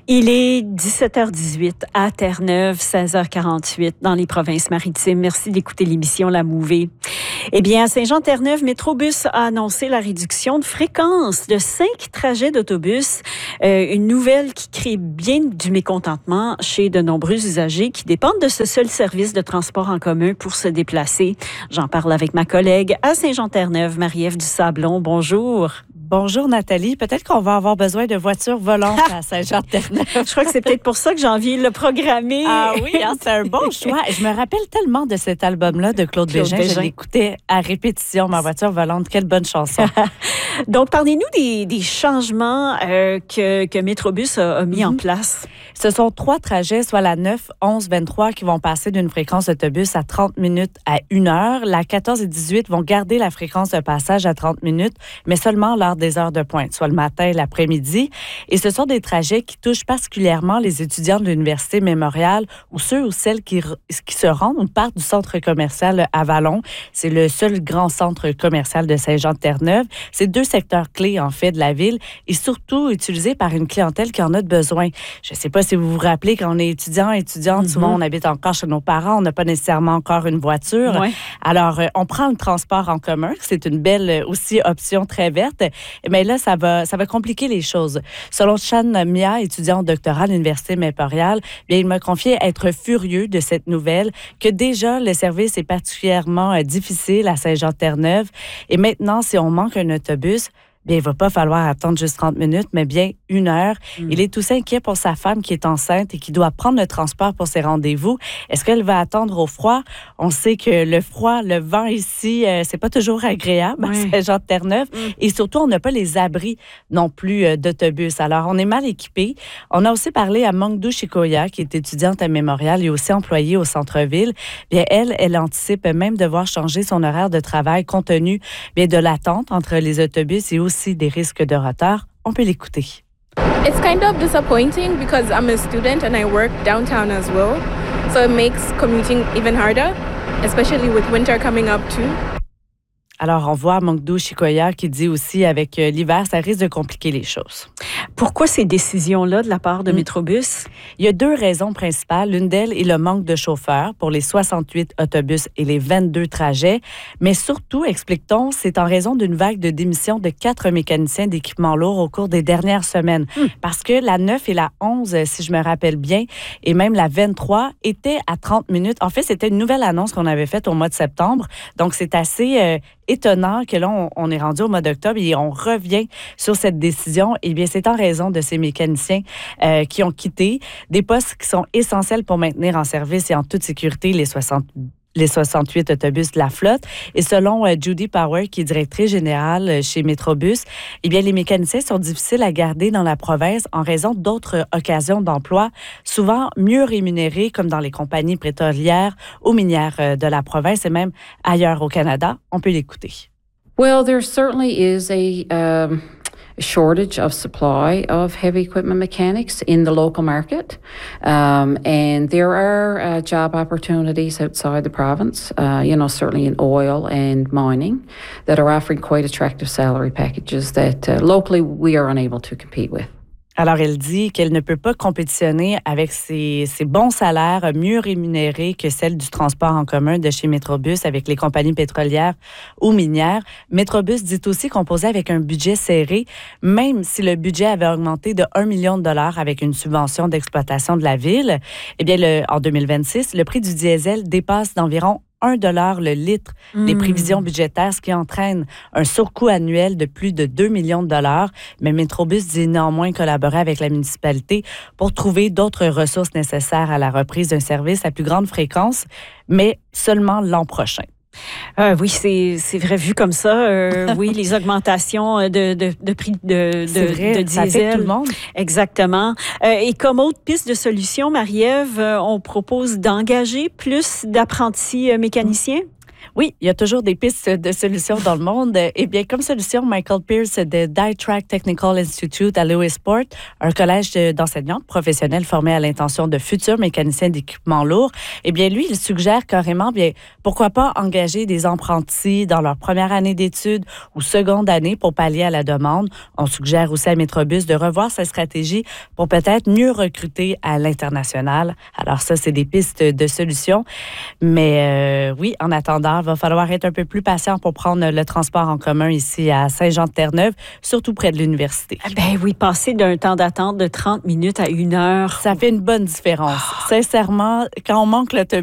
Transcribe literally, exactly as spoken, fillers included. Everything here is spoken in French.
Il est dix-sept heures dix-huit à Terre-Neuve, seize heures quarante-huit dans les provinces maritimes. Merci d'écouter l'émission La Mouvée. Eh bien, à Saint-Jean-Terre-Neuve, Métrobus a annoncé la réduction de fréquence de cinq trajets d'autobus. Euh, une nouvelle qui crée bien du mécontentement chez de nombreux usagers qui dépendent de ce seul service de transport en commun pour se déplacer. J'en parle avec ma collègue à Saint-Jean-Terre-Neuve, Marie-Ève Dusablon. Bonjour. Bonjour Nathalie, peut-être qu'on va avoir besoin de voitures volantes à Saint-Jean-Terre-Neuve. Je crois que c'est peut-être pour ça que j'ai envie de le programmer. Ah oui, hein, c'est un bon choix. Je me rappelle tellement de cet album-là de Claude, Claude Bégin. Bégin. Je l'écoutais à répétition, ma voiture volante. Quelle bonne chanson. Donc, parlez-nous des, des changements euh, que, que Métrobus a, a mis mm-hmm. en place. Ce sont trois trajets, soit la neuf, onze, vingt-trois, qui vont passer d'une fréquence d'autobus à trente minutes à une heure. La quatorze et dix-huit vont garder la fréquence de passage à trente minutes, mais seulement lors des heures de pointe, soit le matin et l'après-midi. Et ce sont des trajets qui touchent particulièrement les étudiants de l'Université Mémorial ou ceux ou celles qui, qui se rendent ou partent du centre commercial Avalon. C'est le seul grand centre commercial de Saint-Jean-Terre-Neuve. C'est deux secteurs clés, en fait, de la ville et surtout utilisés par une clientèle qui en a besoin. Je ne sais pas si vous vous rappelez, quand on est étudiant, étudiante, mm-hmm. souvent on habite encore chez nos parents, on n'a pas nécessairement encore une voiture. Ouais. Alors, on prend le transport en commun. C'est une belle aussi option très verte. Mais là, ça va, ça va compliquer les choses. Selon Chan Mia, étudiant au doctorat à l'Université Mémorial, bien, il m'a confié être furieux de cette nouvelle, que déjà, le service est particulièrement difficile à Saint-Jean-Terre-Neuve. Et maintenant, si on manque un autobus, bien, il ne va pas falloir attendre juste trente minutes, mais bien une heure. Mm. Il est aussi inquiet pour sa femme qui est enceinte et qui doit prendre le transport pour ses rendez-vous. Est-ce qu'elle va attendre au froid? On sait que le froid, le vent ici, euh, c'est pas toujours agréable à oui. Saint-Jean-Terre-Neuve. Mm. Et surtout, on n'a pas les abris non plus euh, d'autobus. Alors, on est mal équipés. On a aussi parlé à Mangdou Chikoya, qui est étudiante à Mémorial et aussi employée au centre-ville. Bien, elle, elle anticipe même devoir changer son horaire de travail compte tenu bien, de l'attente entre les autobus et aussi aussi des risques de retard. On peut l'écouter. It's kind of disappointing because I'm a student and I work downtown as well. So it makes commuting even harder, especially with winter coming up too. Alors, on voit Mangdou Chikoya qui dit aussi avec euh, l'hiver, ça risque de compliquer les choses. Pourquoi ces décisions-là de la part de mmh. Métrobus? Il y a deux raisons principales. L'une d'elles est le manque de chauffeurs pour les soixante-huit autobus et les vingt-deux trajets. Mais surtout, explique-t-on, c'est en raison d'une vague de démission de quatre mécaniciens d'équipements lourds au cours des dernières semaines. Mmh. Parce que la neuf et la onze, si je me rappelle bien, et même la vingt-trois étaient à trente minutes. En fait, c'était une nouvelle annonce qu'on avait faite au mois de septembre. Donc, c'est assez... Euh, étonnant que là, on, on est rendu au mois d'octobre et on revient sur cette décision. Eh bien, c'est en raison de ces mécaniciens euh, qui ont quitté des postes qui sont essentiels pour maintenir en service et en toute sécurité les soixante les soixante-huit autobus de la flotte. Et selon euh, Judy Power, qui est directrice générale chez Métrobus, eh bien, les mécaniciens sont difficiles à garder dans la province en raison d'autres occasions d'emploi, souvent mieux rémunérées, comme dans les compagnies pétrolières ou minières euh, de la province et même ailleurs au Canada. On peut l'écouter. Well, there certainly is a... Um... shortage of supply of heavy equipment mechanics in the local market. Um, and there are uh, job opportunities outside the province, uh, you know, certainly in oil and mining, that are offering quite attractive salary packages that uh, locally we are unable to compete with. Alors, elle dit qu'elle ne peut pas compétitionner avec ces, ces bons salaires mieux rémunérés que celles du transport en commun de chez Métrobus avec les compagnies pétrolières ou minières. Métrobus dit aussi composé avec un budget serré, même si le budget avait augmenté de un million de dollars avec une subvention d'exploitation de la ville. Eh bien, le, en deux mille vingt-six, le prix du diesel dépasse d'environ un dollar le litre mmh. les prévisions budgétaires, ce qui entraîne un surcoût annuel de plus de deux millions de dollars. Mais Métrobus dit néanmoins collaborer avec la municipalité pour trouver d'autres ressources nécessaires à la reprise d'un service à plus grande fréquence, mais seulement l'an prochain. Euh, oui, c'est, c'est vrai, vu comme ça. Euh, oui, les augmentations de, de, de prix de, de, vrai, de diesel. Ça affecte tout le monde. Exactement. Euh, et comme autre piste de solution, Marie-Ève, on propose d'engager plus d'apprentis mécaniciens? Oui, il y a toujours des pistes de solutions dans le monde. Eh bien, comme solution, Michael Pierce de DieTrack Technical Institute à Lewisport, un collège d'enseignants professionnels formés à l'intention de futurs mécaniciens d'équipements lourds, eh bien, lui, il suggère carrément, bien, pourquoi pas engager des apprentis dans leur première année d'études ou seconde année pour pallier à la demande. On suggère aussi à Metrobus de revoir sa stratégie pour peut-être mieux recruter à l'international. Alors ça, c'est des pistes de solutions. Mais euh, oui, en attendant, il va falloir être un peu plus patient pour prendre le transport en commun ici à Saint-Jean-de-Terre-Neuve, surtout près de l'université. Ben oui, passer d'un temps d'attente de trente minutes à une heure. Ça fait une bonne différence. Oh. Sincèrement, quand on manque l'autobus,